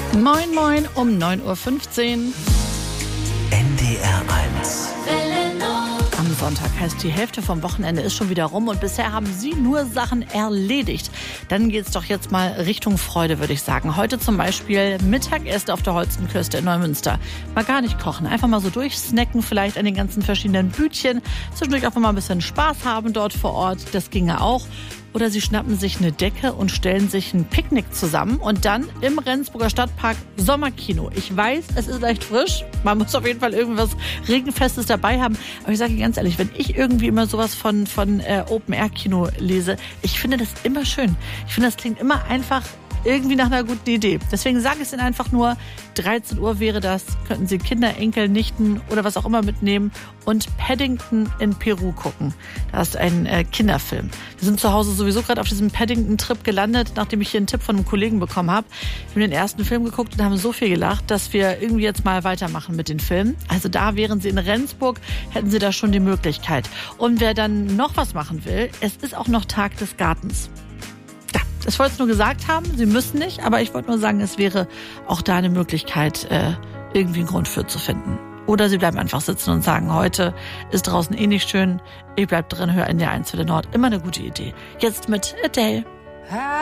Moin Moin um 9.15 Uhr. NDR 1. Am Sonntag heißt die Hälfte vom Wochenende ist schon wieder rum und bisher haben Sie nur Sachen erledigt. Dann geht's doch jetzt mal Richtung Freude, würde ich sagen. Heute zum Beispiel Mittagessen auf der Holstenküste in Neumünster. Mal gar nicht kochen, einfach mal so durchsnacken, vielleicht an den ganzen verschiedenen Bütchen. Zwischendurch einfach mal ein bisschen Spaß haben dort vor Ort, das ginge auch. Oder Sie schnappen sich eine Decke und stellen sich ein Picknick zusammen und dann im Rendsburger Stadtpark Sommerkino. Ich weiß, es ist leicht frisch. Man muss auf jeden Fall irgendwas Regenfestes dabei haben. Aber ich sage Ihnen ganz ehrlich, wenn ich irgendwie immer sowas von Open-Air-Kino lese, ich finde das immer schön. Ich finde, das klingt immer einfach irgendwie nach einer guten Idee. Deswegen sage ich es Ihnen einfach nur, 13 Uhr wäre das, könnten Sie Kinder, Enkel, Nichten oder was auch immer mitnehmen und Paddington in Peru gucken. Das ist ein Kinderfilm. Wir sind zu Hause sowieso gerade auf diesem Paddington-Trip gelandet, nachdem ich hier einen Tipp von einem Kollegen bekommen habe. Wir haben den ersten Film geguckt und haben so viel gelacht, dass wir irgendwie jetzt mal weitermachen mit den Filmen. Also da wären Sie in Rendsburg, hätten Sie da schon die Möglichkeit. Und wer dann noch was machen will, es ist auch noch Tag des Gartens. Ich wollte es nur gesagt haben, Sie müssen nicht, aber ich wollte nur sagen, es wäre auch da eine Möglichkeit, irgendwie einen Grund für zu finden. Oder Sie bleiben einfach sitzen und sagen, heute ist draußen eh nicht schön, ich bleib drin, höre NDR 1 für den Nord. Immer eine gute Idee. Jetzt mit Adele.